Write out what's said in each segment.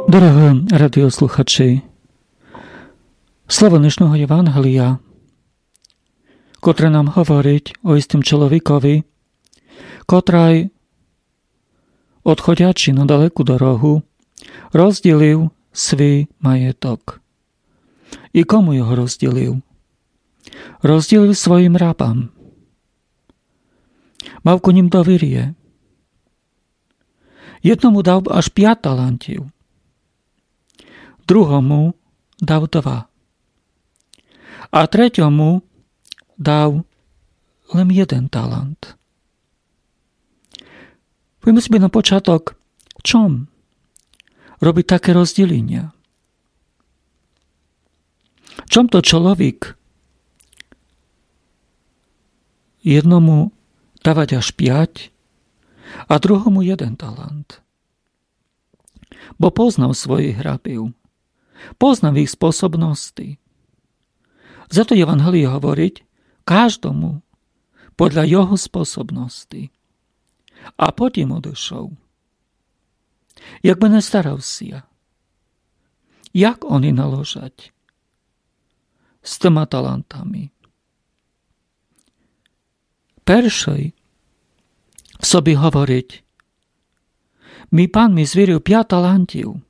Dorohé radiosluchači, slovo dnešného evangelia, ktoré nám hovoriť o istým človekovi, ktorý odchodiači na dalekú dorohu rozdelil svoj majetok. I komu ho rozdelil? Rozdelil svojim rabám. Mal ku ním dovirie. Jednomu dal až 5 talentiv. Druhomu dal 2. A treťomu dal len 1 talent. Poďme si na počiatok, čom robiť také rozdelenia? Čom to človek jednomu dávať až 5 a druhomu 1 talent? Bo poznal svojich hrabív. Poznám ich spôsobnosti. Za to evangelie hovoriť každomu podľa jeho spôsobnosti. A potom odošol. Jak by nestaral si. Jak oni naložať s tými talentami? Peršej v sobie hovoriť: mi pán mi zvieril 5 talentiv.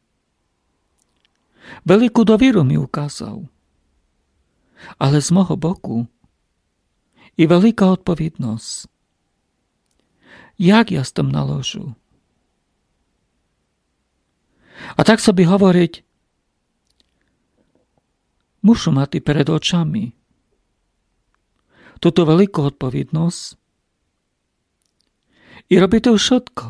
Veľkú dovíru mi ukázal. Ale z môjho boku i veľká odpovednosť. Jak ja s tým naložu? A tak sobie hovoriť, mušu mať pred očami túto veľkú odpovednosť i robiť to všetko,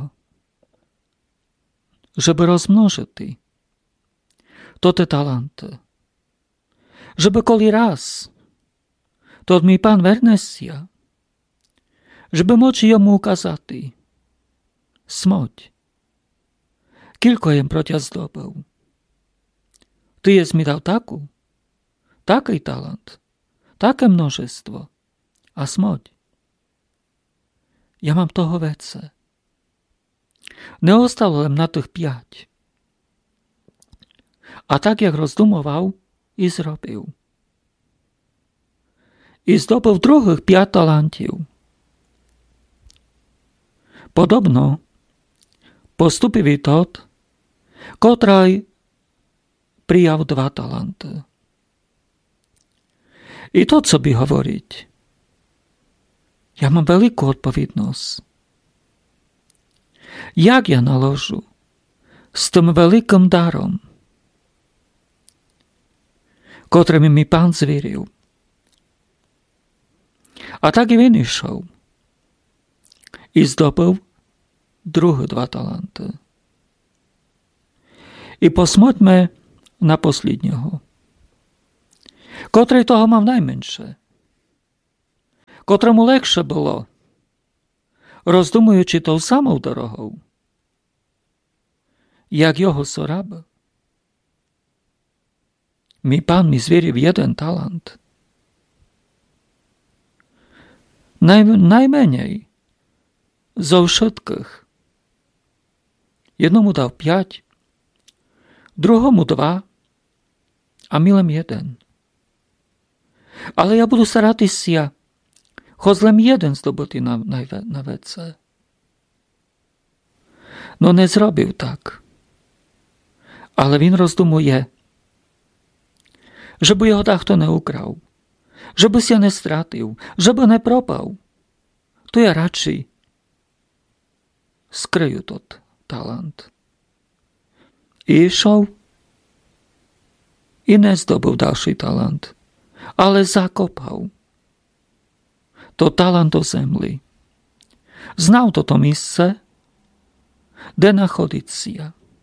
żeby rozmnožiť toto talenty. Żeby koli raz to mi pán vernesia, żeby moči jemu ukazati smoť, kilko jem protia zdobov. Ty jes mi dal taký talent, také množestvo a smoť. Ja mám toho vece. Neostalo len na tých 5. A tak, jak rozdumoval, i zrobil. I zdobył druhých 5 talentiv. Podobno postupil i tot, ktorý prijal 2 talenty. I to, co by hovoriť. Ja mám veľkú odpovednosť. Jak ja naložu s tým veľkým darom, ktorým mi pán zvieril. A tak i vynišol. I zdobył druhé 2 talenty. I posmoďme na posledného, ktorý toho mám najmenšie, ktorému ľahšie bolo, rozdumujúči tou samou dorohou, jak jeho sorab. Mi pán mi zvieril 1 talent. Najmenej zo všetkých. Jednomu dal 5, druhomu 2 a mi len 1. Ale ja budu starati sia, choď len 1 zdobutý na vece. No nezrobil tak. Ale він rozdumuje, żeby jeho takto neukral, żeby się nie stratil, żeby nie propal. To ja radšej skryju tot talent. I išol i nezdobył další talent, ale zakopal to talent do zemli. Znal toto miejsce, kde nachodiť si.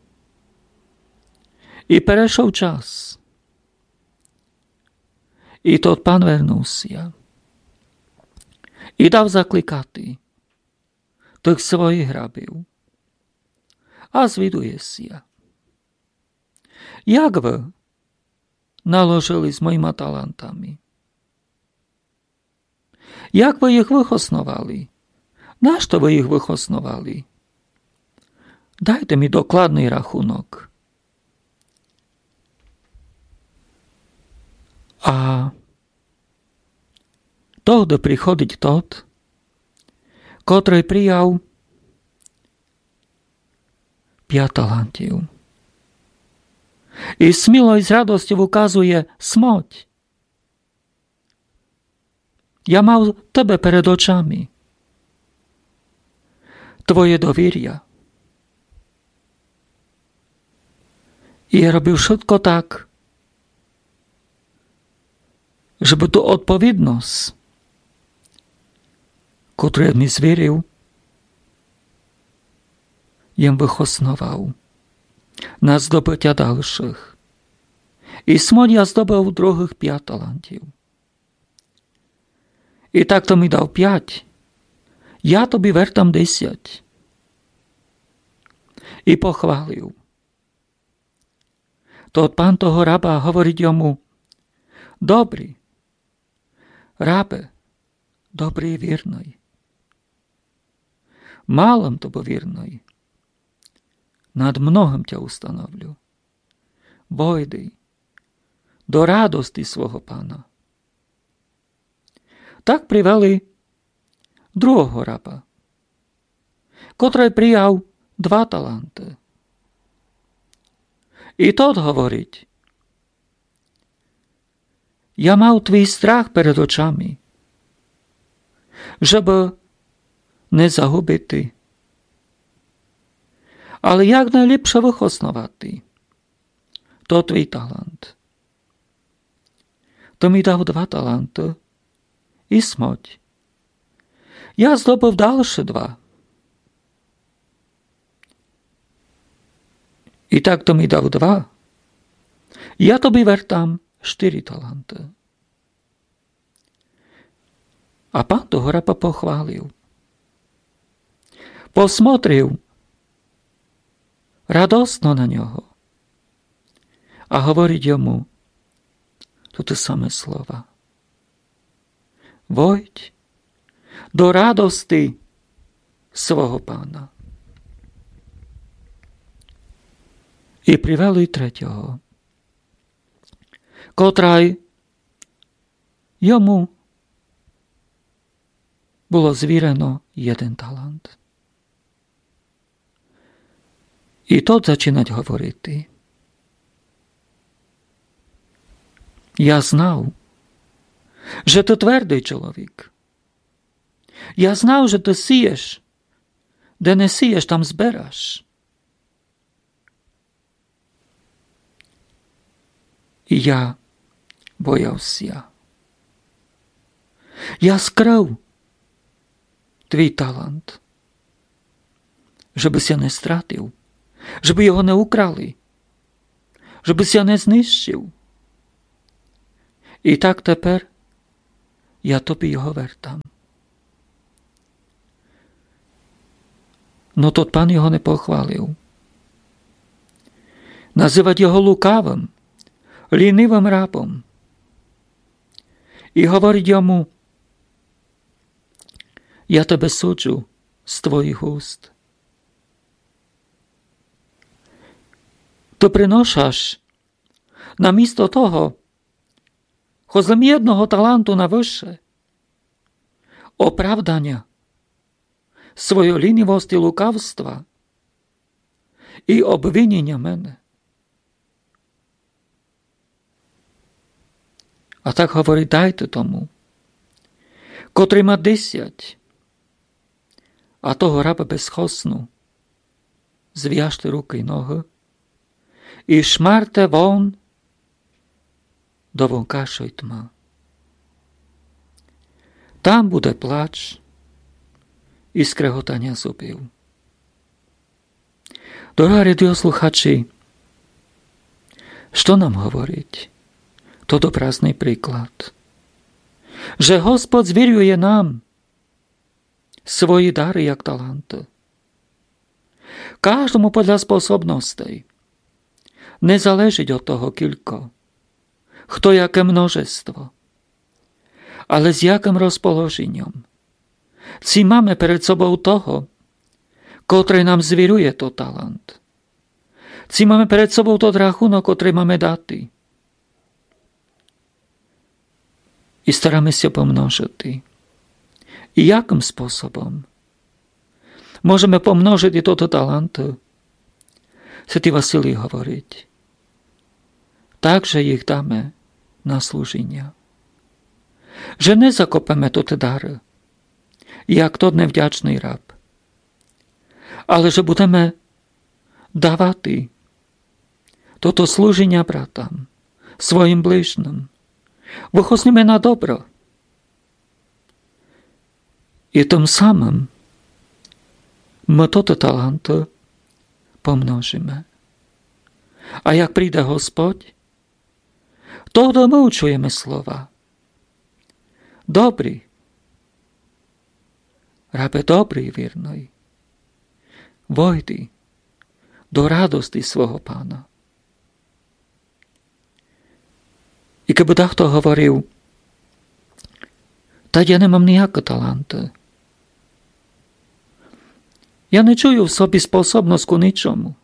I prešiel čas. I to pán vernúsia. I dal zaklikatý tých svojich hrabív. A zviduje si. Jak vy naložili s mojimi talentami? Jak vy ich vychosnovali? Našto vy ich vychosnovali? Dajte mi dokladný rachunok. A тогда приходить тот, котрий прияв 5 талантів. І сміло і з радостю вказує: смоть, я мав тебе перед очами. Твоє довір'я. І я робив швидко так, щоб ту відповідність, котру я мені звірив, їм вихоснував на здобуття дальших. І смоль я здобув других 5 талантів. І так то ми дав 5, я тобі вертам 10. І похвалив. То пан того раба говорить йому: добрий, рабе, добрий і вірний. Малим тобі вірний, над многим тя установлю. Войди до радості свого пана. Так привели другого раба, котрий прияв 2 таланти. І тот говорить: я мав твій страх перед очами, щоб не загубити. Але як найліпше вихоснувати, то твій талант. То ми дав 2 таланти, і смоть, я здобув дальше 2. І так то ми дав 2, я тобі вертам 4 таланти. А пан того раба похвалив. Посмотрив радосно на нього, а говорить йому то те саме слова: войдь до радости свого пана. І привели 3-го, котрий йому було звірено 1 талант. І тот зачинать говорити: я знав, що ти твердий чоловік. Я знав, що ти сієш, де не сієш, там збереш. І я боявся. Я скрив твій талант, щоб я не стратив, щоб його не украли, щоб я не знищив. І так тепер я тобі його вертам. Но тот пан його не похвалив. Називать його лукавим, лінивим рабом. І говорить йому: я тебе суджу з твоїх уст. Ти приношаш намісто того, хозлем 1 таланту на вище, оправдання свою лінивость і лукавства і обвинення мене. А так говорить: дайте тому, котрий ма 10, а того раба безхосну зв'яжте руки й ноги і шмарте вон до вонкашої тьма. Там буде плач і скреготання зубів. Дорогі радіослухачі, що нам говорить? То добразний приклад. Że Господь звірює нам свої дари, як таланти. Кожному подля способностей. Не залежить від того кілько, хто яке множество, але з яким розположенням. Ці mamy перед собою того, котрий нам звірює то талант. Ці mamy перед собою тот рахунок, котрий mamy дати. і стараємося помножити. І яким способом можемо помножити тото таланти? Святий Василій говорить, так же їх дамо на служіння. Že не закопемо тоти дари, як тот невдячний раб, але že будемо давати тото служіння братам, своїм ближнім, вихосними на добро. І тим самим ми тото таланти помножимо. А як прийде Господь, тоді ми чуємо слова. Добрий, рабе добрий і вірний, войди до радості свого Пана. І коли дехто говорив, та я не мам ніякого таланту, я не чую в собі способність к нічому.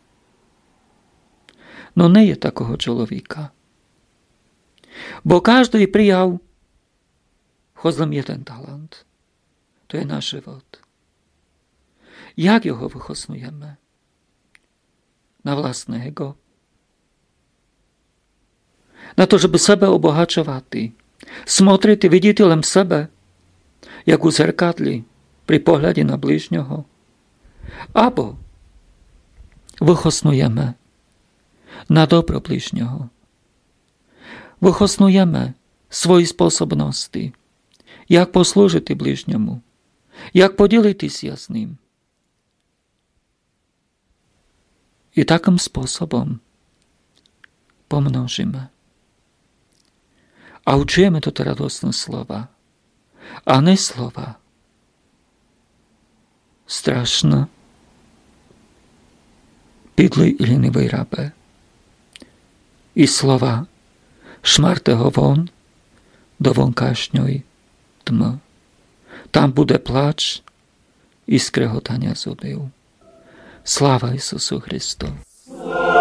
Но не є такого чоловіка. Бо кожний прияв хоч нам jeden талант. To je nasz żywot. Jak його вихоснуємо? Na własnego? Na to, żeby себе обагачувати, смотрити видітелем себе, як у зеркадлі при погляді на ближнього? Або вихоснуємо на добро ближнього? Вихоснуємо свої способності, як послужити ближньому, як поділитися з ним. І таким способом помножимо. А учимо тут радосні слова, а не слова страшно, підлий і лінивий рабе, і слова шмартego won do wąkaśniej tmy. Tam буде плач і скреготання зубів. Слава Ісусу Христу!